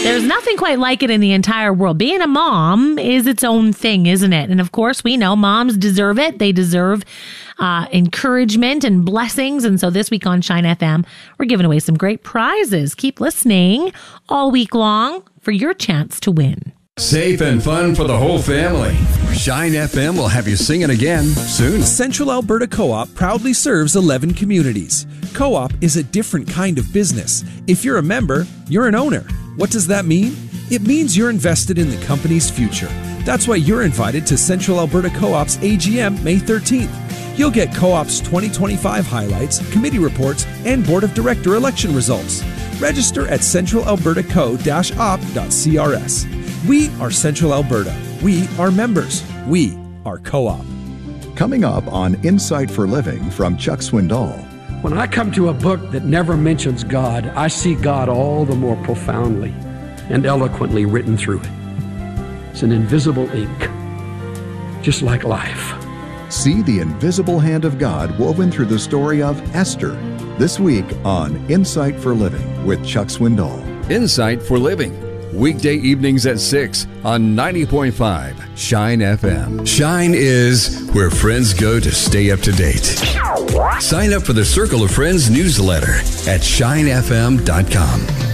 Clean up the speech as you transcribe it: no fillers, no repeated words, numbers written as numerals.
There's nothing quite like it in the entire world. Being a mom is its own thing, isn't it? And of course, we know moms deserve it. They deserve encouragement and blessings. And so this week on Shine FM, we're giving away some great prizes. Keep listening all week long for your chance to win. Safe and fun for the whole family. Shine FM will have you singing again soon. Central Alberta Co-op proudly serves 11 communities. Co-op is a different kind of business. If you're a member, you're an owner. What does that mean? It means you're invested in the company's future. That's why you're invited to Central Alberta Co-op's AGM May 13th. You'll get Co-op's 2025 highlights, committee reports, and board of director election results. Register at centralalberta.co-op.crs. We are Central Alberta. We are members. We are Co-op. Coming up on Insight for Living from Chuck Swindoll. When I come to a book that never mentions God, I see God all the more profoundly and eloquently written through it. It's an invisible ink, just like life. See the invisible hand of God woven through the story of Esther. This week on Insight for Living with Chuck Swindoll. Insight for Living. Weekday evenings at 6 on 90.5 Shine FM. Shine is where friends go to stay up to date. Sign up for the Circle of Friends newsletter at shinefm.com.